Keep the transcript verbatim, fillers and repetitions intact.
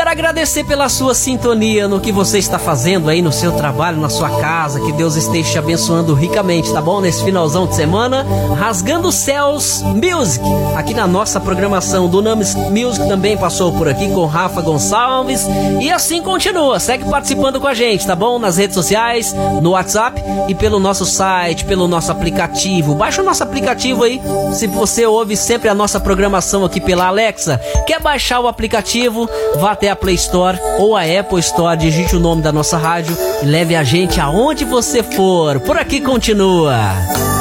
Quero agradecer pela sua sintonia no que você está fazendo aí no seu trabalho, na sua casa. Que Deus esteja te abençoando ricamente, tá bom? Nesse finalzão de semana, Rasgando os Céus Music, aqui na nossa programação. do Names Music também passou por aqui com Rafa Gonçalves. E assim continua, segue participando com a gente, tá bom? Nas redes sociais, no WhatsApp e pelo nosso site, pelo nosso aplicativo. Baixa o nosso aplicativo aí, se você ouve sempre a nossa programação aqui pela Alexa. Quer baixar o aplicativo? Vá até a Play Store ou a Apple Store, digite o nome da nossa rádio e leve a gente aonde você for. Por aqui continua.